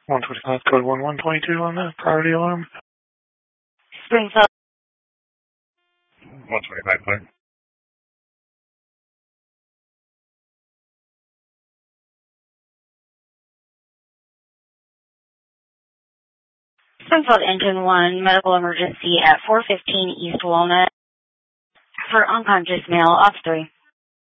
125, code 1122 on the priority alarm. Springfield. 125, clear. Springfield Engine 1, medical emergency at 415 East Walnut for unconscious male, off 3.